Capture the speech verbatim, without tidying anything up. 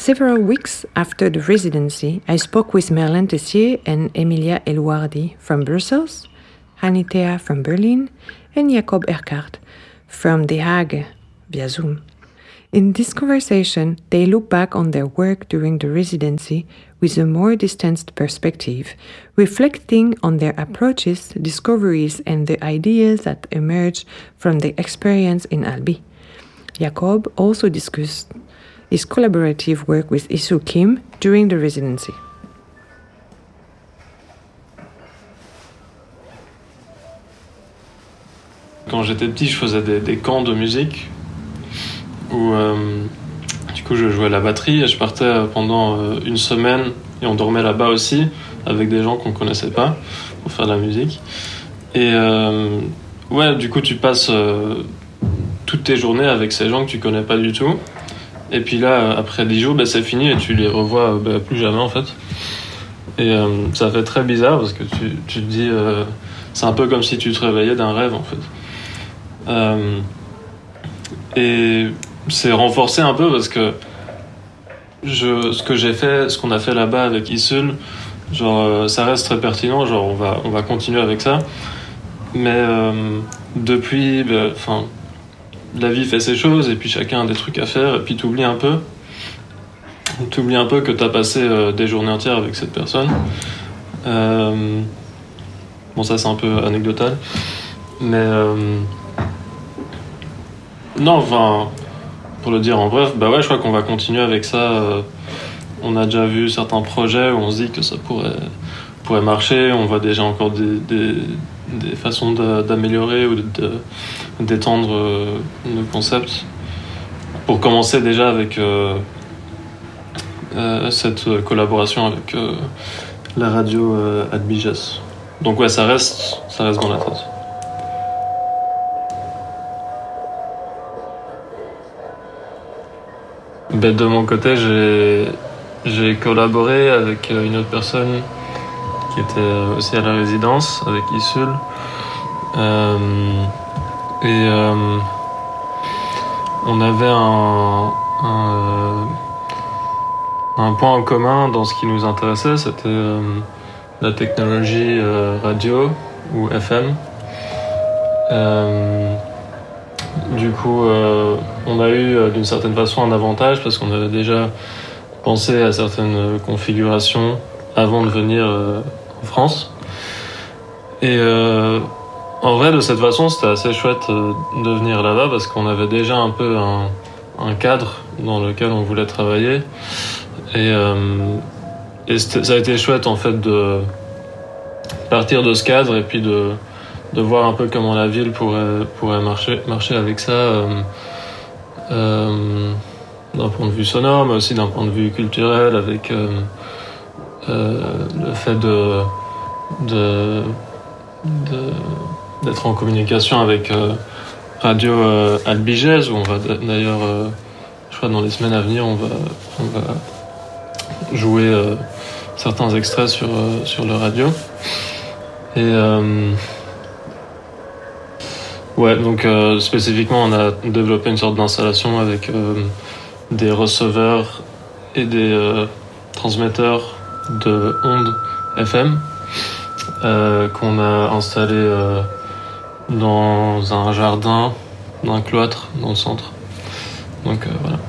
Several weeks after the residency, I spoke with Merlin Tessier and Emilia Eluardi from Brussels, Hanitea from Berlin, and Jacob Erkart from The Hague via Zoom. In this conversation, they look back on their work during the residency with a more distanced perspective, reflecting on their approaches, discoveries, and the ideas that emerged from their experience in Albi. Jacob also discussed his collaborative work with Isu Kim during the residency. Quand j'étais petit, je faisais des, des camps de musique où euh, du coup je jouais la batterie et je partais pendant euh, une semaine et on dormait là-bas aussi avec des gens qu'on connaissait pas pour faire de la musique. Et euh, ouais, du coup tu passes euh, toutes tes journées avec ces gens que tu connais pas du tout. Et puis là, après dix jours, bah, c'est fini et tu les revois bah, plus jamais en fait. Et euh, ça fait très bizarre parce que tu, tu te dis, euh, c'est un peu comme si tu te réveillais d'un rêve en fait. Euh, et c'est renforcé un peu parce que je, ce que j'ai fait, ce qu'on a fait là-bas avec Isul, genre euh, ça reste très pertinent, genre on va, on va continuer avec ça. Mais euh, depuis, enfin, bah, la vie fait ses choses et puis chacun a des trucs à faire et puis t'oublies un peu, t'oublies un peu que t'as passé euh, des journées entières avec cette personne. Euh, bon ça c'est un peu anecdotal, mais euh, non, enfin, pour le dire en bref, bah ouais, je crois qu'on va continuer avec ça. Euh, on a déjà vu certains projets où on se dit que ça pourrait, pourrait marcher. On voit déjà encore des, des, des façons de, d'améliorer ou de, de, d'étendre euh, nos concepts. Pour commencer déjà avec euh, euh, cette collaboration avec euh, la radio euh, Adbiges. Donc ouais, ça reste, ça reste dans la tête. Ben, de mon côté, j'ai, j'ai collaboré avec une autre personne qui était aussi à la résidence, avec Isul. Euh, et euh, on avait un, un, un point en commun dans ce qui nous intéressait, c'était euh, la technologie euh, radio ou F M. Euh, Du coup, euh, on a eu euh, d'une certaine façon un avantage parce qu'on avait déjà pensé à certaines configurations avant de venir euh, en France. Et euh, en vrai, de cette façon, c'était assez chouette euh, de venir là-bas parce qu'on avait déjà un peu un, un cadre dans lequel on voulait travailler. Et, euh, et ça a été chouette en fait de partir de ce cadre et puis de de voir un peu comment la ville pourrait, pourrait marcher, marcher avec ça, euh, euh, d'un point de vue sonore, mais aussi d'un point de vue culturel, avec euh, euh, le fait de, de, de, d'être en communication avec euh, Radio euh, Adbiges, où on va d'ailleurs, euh, je crois dans les semaines à venir, on va, on va jouer euh, certains extraits sur, euh, sur le radio. Et... Euh, Ouais, donc euh, spécifiquement, on a développé une sorte d'installation avec euh, des receveurs et des euh, transmetteurs de ondes F M euh, qu'on a installé euh, dans un jardin d'un cloître dans le centre. Donc euh, voilà.